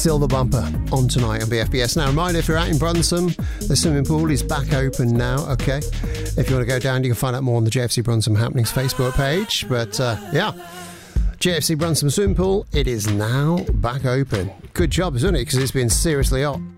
Silver Bumper on tonight on BFBS. Now, reminder, if you're out in Brunsom, the swimming pool is back open now, okay? If you want to go down, you can find out more on the JFC Brunsom Happenings Facebook page. But, yeah, JFC Brunsom swimming pool, it is now back open. Good job, isn't it? Because it's been seriously hot.